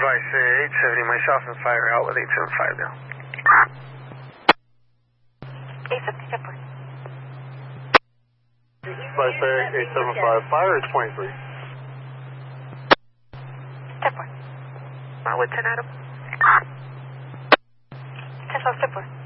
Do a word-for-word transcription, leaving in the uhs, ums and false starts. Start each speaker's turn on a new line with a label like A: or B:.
A: Advice uh, eight seventy, myself and fire out with eight seven five now.
B: eight seventy, ten four.
C: Advice eight seven five, fire is twenty-three.
B: ten four. Uh, with ten Adam. ten five, ten four.